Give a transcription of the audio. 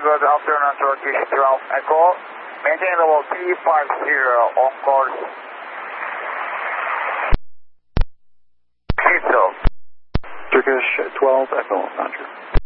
good afternoon, Turkish 12 Echo. Maintain level 350 on course. Turkish 12 Echo, Roger.